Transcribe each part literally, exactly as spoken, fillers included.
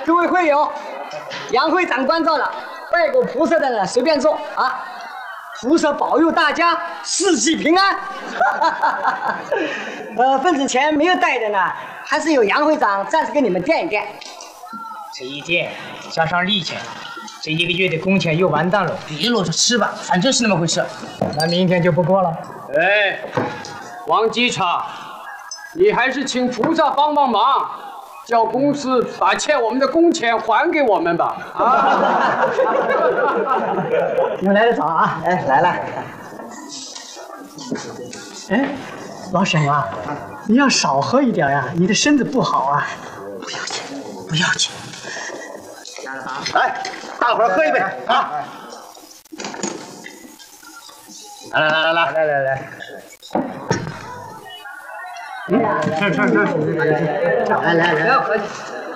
各位会友，杨会长关照了，拜过菩萨的呢随便坐啊。菩萨保佑大家四季平安。呃，份子钱没有带的呢，还是有杨会长暂时给你们垫一垫。 这一垫加上利钱，这一个月的工钱又完蛋了。别啰嗦，吃吧，反正是那么回事。那明天就不过了。 哎，王机场，你还是请菩萨帮帮忙，叫公司把欠我们的工钱还给我们吧。啊！ 你们来得早啊！哎，来了。哎，老沈啊，你要少喝一点呀，你的身子不好啊。不要紧，不要紧。 来，大伙儿喝一杯啊！来来来来来来来。嗯，吃吃吃，来来来，不要客气。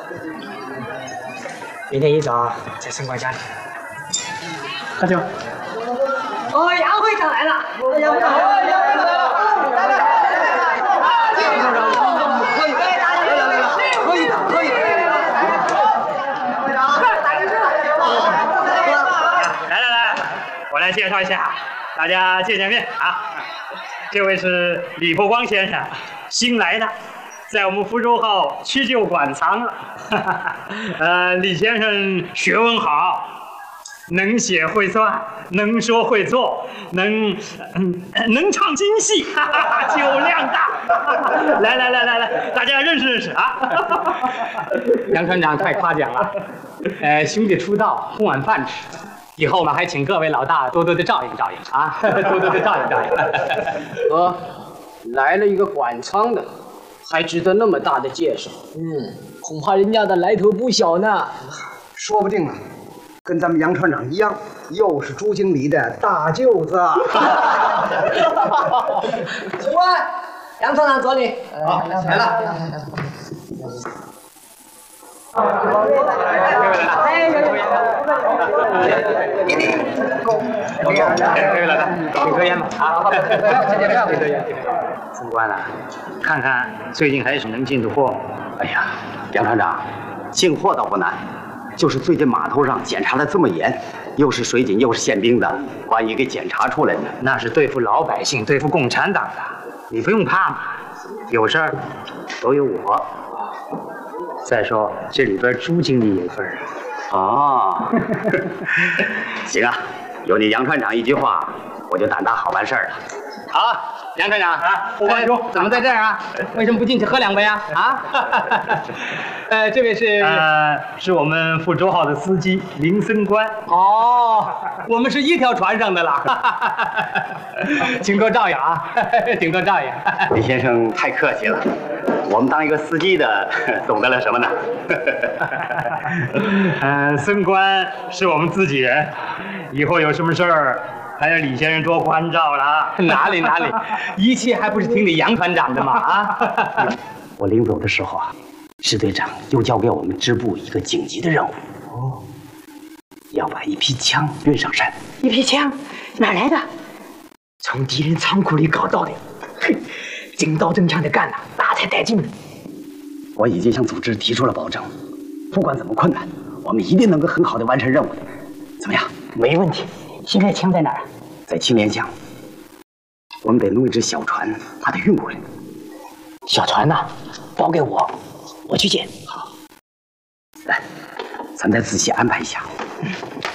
明天一早在城管家里喝酒。 哦，杨会长来了！杨会长，杨会长来了！来来来来，喝一杯，喝一杯，喝一杯。 来来来，我来介绍一下，大家见见面啊。这位是李伯光先生，新来的，在我们福州号屈就馆藏了。呃，李先生学问好，能写会算，能说会做，能嗯能唱京戏，哈哈，酒量大。来来来来来，大家认识认识啊。 杨船长太夸奖了，呃，兄弟出道混碗饭吃。以后呢，还请各位老大多多的照应照应啊，多多的照应照应。 呃，来了一个管仓的，还值得那么大的介绍？ 嗯，恐怕人家的来头不小呢。 说不定啊，跟咱们杨船长一样，又是朱经理的大舅子。 请问杨船长找你。 好，来了。 哎，有有有。 各位老大，请喝烟吧啊！ 谢谢，谢谢。 升官了，看看最近还是能进的货。 哎呀，杨船长，进货倒不难，就是最近码头上检查的这么严，又是水警又是宪兵的，万一给检查出来呢？ 那是对付老百姓、对付共产党的，你不用怕嘛，有事儿都有我。再说这里边朱经理有份儿啊。 哦，行啊，有你杨船长一句话，我就胆大好办事儿了。 好，杨船长啊，副官叔怎么在这儿啊？为什么不进去喝两杯啊？啊？呃，这位是呃，是我们福州号的司机林森官。 哦，我们是一条船上的啦，请多照应啊，请多照应。 李先生太客气了，我们当一个司机的懂得了什么呢？ 呃，森官是我们自己人，以后有什么事儿还要李先生多关照了。 哪里哪里，一切还不是听你杨船长的嘛啊！ 我临走的时候啊，支队长又交给我们支部一个紧急的任务。哦，要把一批枪运上山。 一批枪，哪来的？ 从敌人仓库里搞到的。哼，真刀真枪的干呐，大才带劲了。 我已经向组织提出了保证，不管怎么困难，我们一定能够很好的完成任务的。怎么样？ 没问题。现在枪在哪儿？ 在青莲乡。我们得弄一只小船，把它运过来。 小船呐，包给我，我去捡。 好，来，咱再仔细安排一下。